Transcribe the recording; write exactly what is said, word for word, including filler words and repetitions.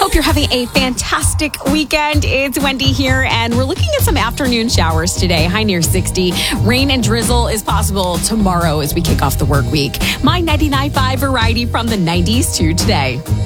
Hope you're having a fantastic weekend. It's Wendy here, and we're looking at some afternoon showers today. High near sixty. Rain and drizzle is possible tomorrow as we kick off the work week. My ninety-nine point five variety from the nineties to today.